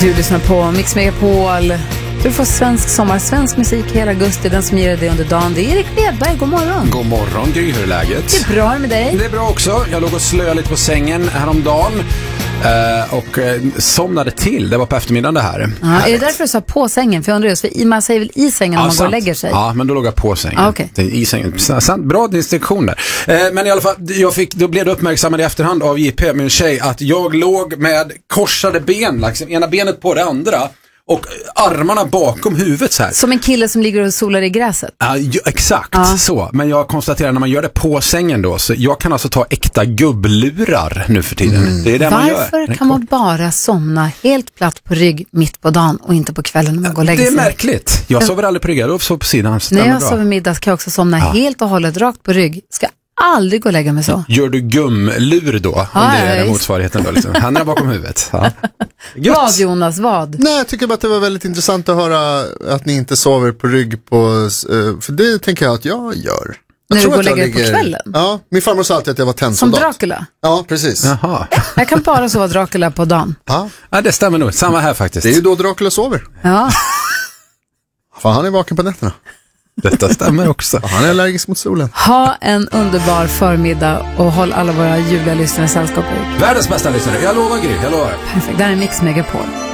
Du lyssnar på Mix Megapol. Du får svensk musik hela augusti, den som ger dig under dagen. Det är Erik Ledberg, god morgon. God morgon, Gry, hur är läget? Det är bra med dig. Det är bra också. Jag låg och slöade lite på sängen häromdagen och somnade till. Det var på eftermiddagen det här. Är det därför du sa på sängen? För jag undrar just, för man säger väl i sängen när man går och lägger sig? Ja, men då låg jag på sängen. Okay. I sängen. Bra distinktion där. Men i alla fall, då blev det uppmärksammad i efterhand av JP, min tjej, att jag låg med korsade ben, liksom, ena benet på det andra. Och armarna bakom huvudet så här. Som en kille som ligger och solar i gräset. Ja, exakt så. Men jag konstaterar när man gör det på sängen då, så jag kan alltså ta äkta gubblurar nu för tiden. Det är det man gör. Varför kan man bara somna helt platt på rygg mitt på dagen och inte på kvällen när man går och lägger sig? Det är märkligt. Jag sover aldrig på rygg, jag sover på sidan. När jag sover middag ska jag också somna helt och hållet rakt på rygg. Ska aldrig gå och lägga mig så. Gör du gumlur då? Om det är motsvarigheten då liksom. Händerna bakom huvudet. Ja. Vad Jonas, vad? Nej, jag tycker bara att det var väldigt intressant att höra att ni inte sover på rygg på, för det tänker jag att jag gör. När du går och lägger på kvällen? Ja, min farmor sa alltid att jag var tennsoldat. Som Dracula? Ja, precis. Jaha. Jag kan bara sova Dracula på dagen. Ja, det stämmer nog. Samma här faktiskt. Det är ju då Dracula sover. Ja. Fan, han är vaken på nätterna. Detta stämmer också. Han är allergisk mot solen. Ha en underbar förmiddag och håll alla våra ljuvliga lyssnare sällskap. Världens bästa lyssnare. Jag lovar, Gry. Jag lovar. Perfekt. Det här är Mix Megapol.